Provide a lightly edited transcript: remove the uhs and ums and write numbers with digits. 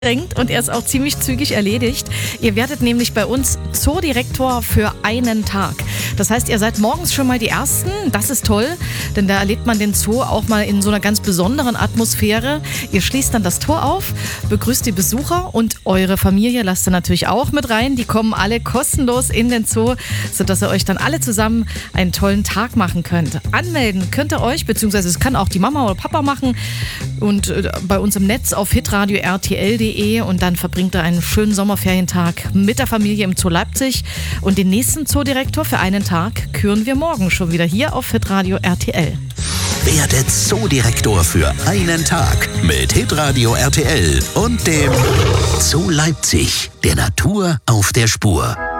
Und er ist auch ziemlich zügig erledigt. Ihr werdet nämlich bei uns Zoodirektor für einen Tag. Das heißt, ihr seid morgens schon mal die Ersten. Das ist toll, denn da erlebt man den Zoo auch mal in so einer ganz besonderen Atmosphäre. Ihr schließt dann das Tor auf, begrüßt die Besucher und eure Familie lasst ihr natürlich auch mit rein. Die kommen alle kostenlos in den Zoo, sodass ihr euch dann alle zusammen einen tollen Tag machen könnt. Anmelden könnt ihr euch, beziehungsweise es kann auch die Mama oder Papa machen. Und bei uns im Netz auf hitradio rtl.de und dann verbringt er einen schönen Sommerferientag mit der Familie im Zoo Leipzig. Und den nächsten Zoodirektor für einen Tag küren wir morgen schon wieder hier auf hitradio RTL. Werde Zoodirektor für einen Tag mit hitradio RTL und dem Zoo Leipzig, der Natur auf der Spur.